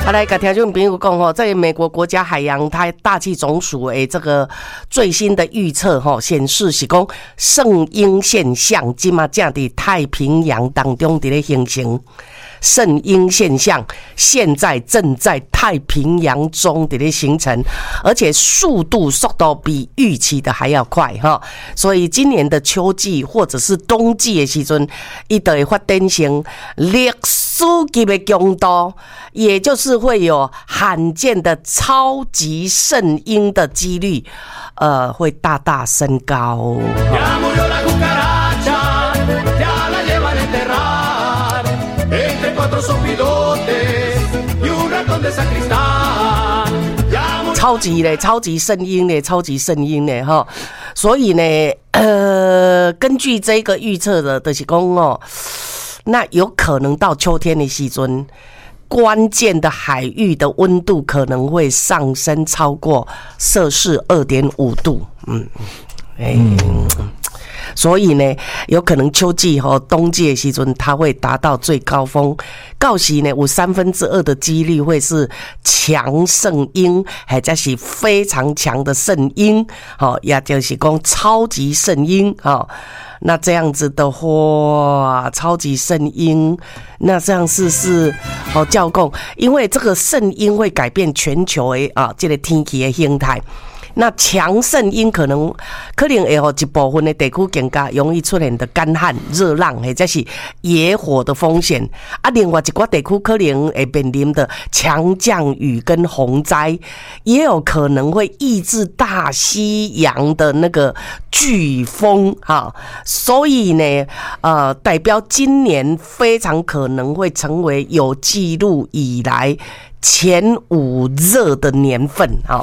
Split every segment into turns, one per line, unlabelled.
来跟听众朋友讲吼，在美国国家海洋大气总署这个最新的预测吼，显示是讲圣婴现象今嘛正在太平洋当中在形成。圣婴现象现在正在太平洋中的形成，而且速度比预期的还要快哈，所以今年的秋季或者是冬季的时阵，它就会发展成历史级的强度，也就是会有罕见的超级圣婴的几率，会大大升高。超级圣婴呢哈，所以呢，根据这个预测的，就是讲哦，那有可能到秋天的时阵，关键的海域的温度可能会上升超过摄氏2.5度，所以呢，有可能秋季和冬季的时阵，它会达到最高峰。到时呢，有2/3的几率会是强圣婴，或者是非常强的圣婴，也就是讲超级圣婴。那这样子的话，超级圣婴，那这样是照讲，因为这个圣婴会改变全球的这个天气的形态。那强圣婴可能会有一部分的地区更加容易出现的干旱、热浪，或者是野火的风险。另外一些地区可能会面临的强降雨跟洪灾，也有可能会抑制大西洋的那个飓风哈。所以呢，代表今年非常可能会成为有记录以来前5热的年份哈。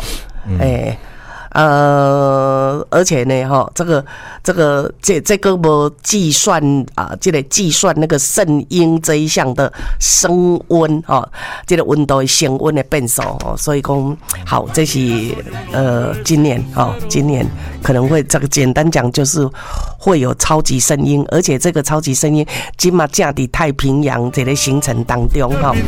而且呢，这个没计算这个计算那个圣婴这一项的升温这个温度的升温的变数所以讲好，这是今年可能会这个简单讲就是会有超级圣婴，而且这个超级圣婴今嘛正在太平洋这个形成当中